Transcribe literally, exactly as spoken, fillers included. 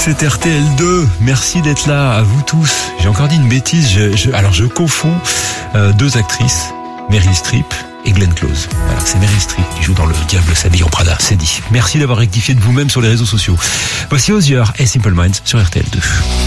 C'est R T L deux. Merci d'être là, à vous tous. J'ai encore dit une bêtise. Je, je, alors, je confonds euh, deux actrices, Meryl Streep et Glenn Close. Voilà, c'est Meryl Streep qui joue dans Le Diable s'habille en Prada. C'est dit. Merci d'avoir rectifié de vous-même sur les réseaux sociaux. Voici Hozier et Simple Minds sur R T L deux.